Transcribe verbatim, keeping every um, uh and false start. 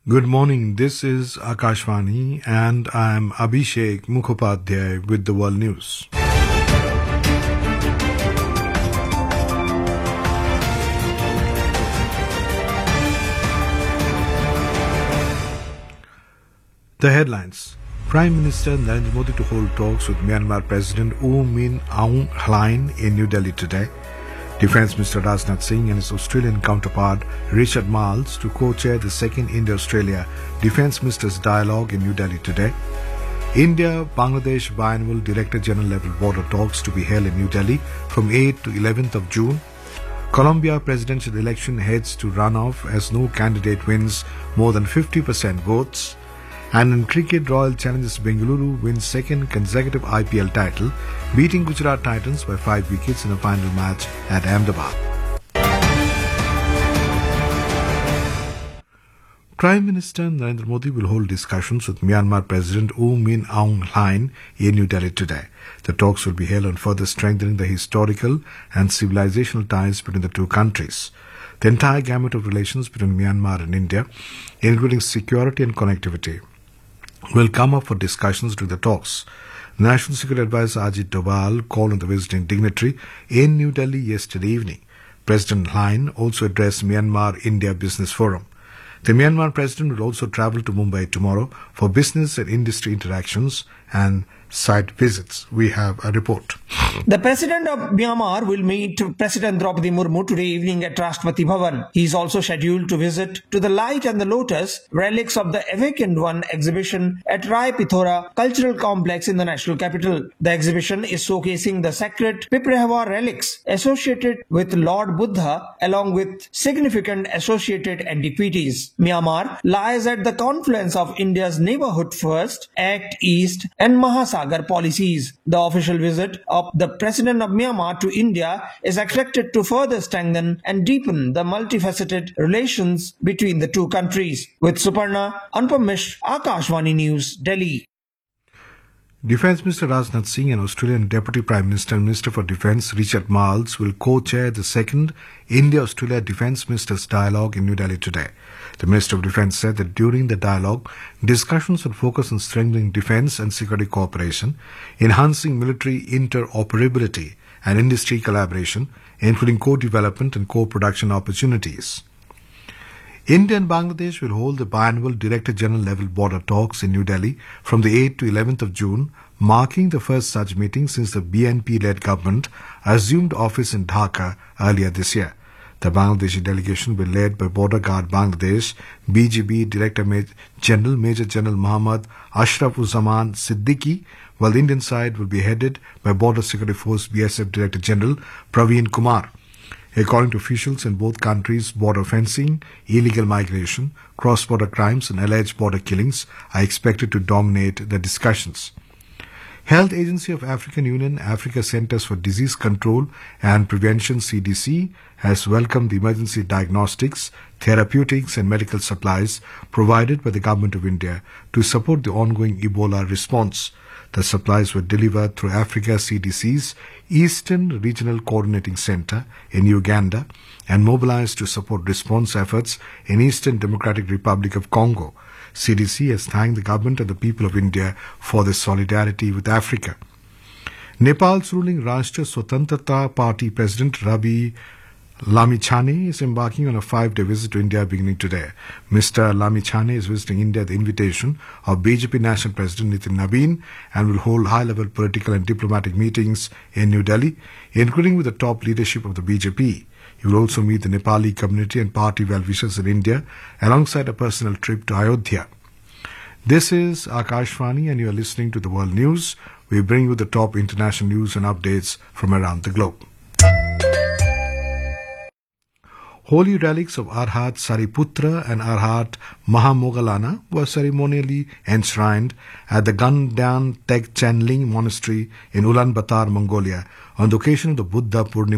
Good morning. This is Akashvani and I am Abhishek Mukhopadhyay with the World News. The headlines. Prime Minister Narendra Modi to hold talks with Myanmar President U Min Aung Hlaing in New Delhi today. Defence Minister Rajnath Singh and his Australian counterpart Richard Marles to co-chair the second India-Australia Defence Ministers Dialogue in New Delhi today. India-Bangladesh biannual Director-General level border talks to be held in New Delhi from eighth to eleventh of June. Colombia presidential election heads to runoff as no candidate wins more than fifty percent votes. And in cricket, Royal Challengers Bengaluru wins second consecutive I P L title, beating Gujarat Titans by five wickets in a final match at Ahmedabad. Prime Minister Narendra Modi will hold discussions with Myanmar President U Min Aung Hlaing in New Delhi today. The talks will be held on further strengthening the historical and civilizational ties between the two countries. The entire gamut of relations between Myanmar and India, including security and connectivity, will come up for discussions during the talks. National Security Advisor Ajit Doval called on the visiting dignitary in New Delhi yesterday evening. President Hlaing also addressed Myanmar-India Business Forum. The Myanmar president will also travel to Mumbai tomorrow for business and industry interactions and site visits. We have a report. The President of Myanmar will meet President Draupadi Murmu today evening at Rashtrapati Bhavan. He is also scheduled to visit to the Light and the Lotus, relics of the Awakened One exhibition at Rai Pithora Cultural Complex in the national capital. The exhibition is showcasing the sacred Piprahava relics associated with Lord Buddha along with significant associated antiquities. Myanmar lies at the confluence of India's Neighbourhood First, Act East and Mahasagar policies. The official visit of the President of Myanmar to India is expected to further strengthen and deepen the multifaceted relations between the two countries. With Suparna, Anupam Mishra, Akashvani News, Delhi. Defence Minister Rajnath Singh and Australian Deputy Prime Minister and Minister for Defence Richard Marles will co-chair the second India-Australia Defence Ministers Dialogue in New Delhi today. The Minister of Defence said that during the dialogue, discussions will focus on strengthening defence and security cooperation, enhancing military interoperability and industry collaboration, including co-development and co-production opportunities. India and Bangladesh will hold the biannual Director-General level border talks in New Delhi from the eighth to eleventh of June, marking the first such meeting since the B N P-led government assumed office in Dhaka earlier this year. The Bangladeshi delegation will be led by Border Guard Bangladesh, B G B Director General Major General Muhammad Ashrafuzzaman Siddiqui, while the Indian side will be headed by Border Security Force B S F Director General Praveen Kumar. According to officials in both countries, border fencing, illegal migration, cross-border crimes and alleged border killings are expected to dominate the discussions. Health Agency of African Union, Africa Centers for Disease Control and Prevention C D C has welcomed the emergency diagnostics, therapeutics and medical supplies provided by the Government of India to support the ongoing Ebola response. The supplies were delivered through Africa C D C's Eastern Regional Coordinating Center in Uganda and mobilized to support response efforts in Eastern Democratic Republic of Congo. C D C has thanked the government and the people of India for their solidarity with Africa. Nepal's ruling Rashtriya Swatantrata Party President Rabi Lamichhane is embarking on a five-day visit to India beginning today. Mister Lamichhane is visiting India at the invitation of B J P National President Nitin Nabin and will hold high-level political and diplomatic meetings in New Delhi, including with the top leadership of the B J P. He will also meet the Nepali community and party well-wishers in India alongside a personal trip to Ayodhya. This is Akashvani and you are listening to the World News. We bring you the top international news and updates from around the globe. Holy relics of Arhat Sariputra and Arhat Mahamogalana were ceremonially enshrined at the Gangdan Teg Chenling Monastery in Ulaanbaatar, Mongolia, on the occasion of the Buddha Purnima